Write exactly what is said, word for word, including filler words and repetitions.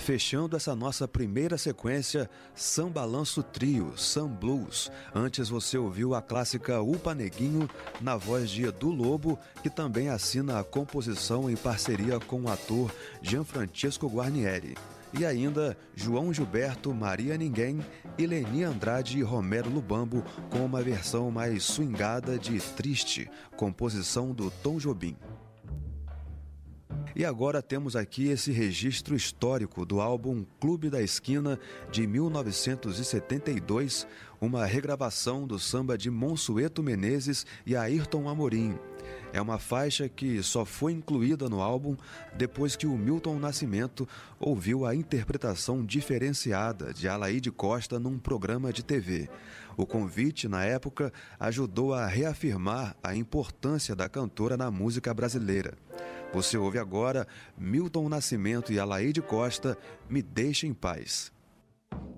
Fechando essa nossa primeira sequência, Sam Balanço Trio, Sam Blues. Antes você ouviu a clássica Upa Neguinho, na voz de Edu Lobo, que também assina a composição em parceria com o ator Gianfrancesco Guarnieri. E ainda João Gilberto, Maria Ninguém, Eleni Andrade e Romero Lubambo, com uma versão mais swingada de Triste, composição do Tom Jobim. E agora temos aqui esse registro histórico do álbum Clube da Esquina, de mil novecentos e setenta e dois, uma regravação do samba de Monsueto Menezes e Ayrton Amorim. É uma faixa que só foi incluída no álbum depois que o Milton Nascimento ouviu a interpretação diferenciada de Alaide Costa num programa de T V. O convite, na época, ajudou a reafirmar a importância da cantora na música brasileira. Você ouve agora Milton Nascimento e Alaide Costa, Me Deixa em Paz.